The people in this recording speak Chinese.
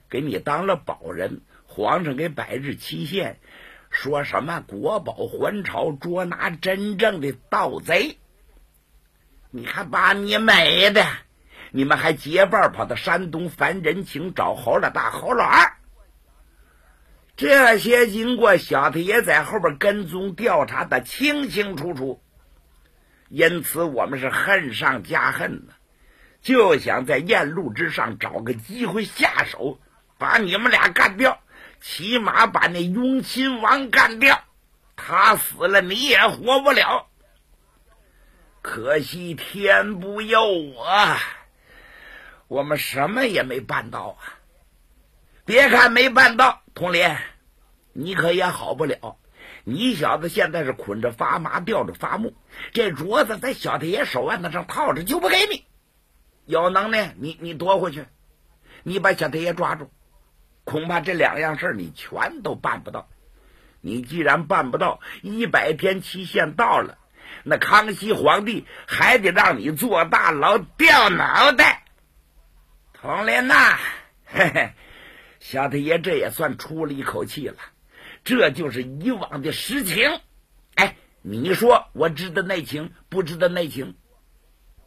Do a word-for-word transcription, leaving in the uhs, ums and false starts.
给你当了保人，皇上给百日期限，说什么国宝还朝，捉拿真正的盗贼。你看把你美的，你们还结伴跑到山东烦人情，找侯老大侯老二。这些经过小太爷在后边跟踪调查的清清楚楚，因此我们是恨上加恨呢，就想在燕路之上找个机会下手，把你们俩干掉，起码把那雍亲王干掉，他死了你也活不了。可惜天不佑我，我们什么也没办到啊！别看没办到，童林，你可也好不了。你小子现在是捆着发麻，吊着发木，这镯子在小太爷手腕子上套着，就不给你。有能耐你你夺回去，你把小太爷抓住，恐怕这两样事你全都办不到。你既然办不到，一百天期限到了，那康熙皇帝还得让你坐大牢掉脑袋。童林呐，嘿嘿，小太爷这也算出了一口气了，这就是以往的实情。哎，你说我知道内情不知道内情？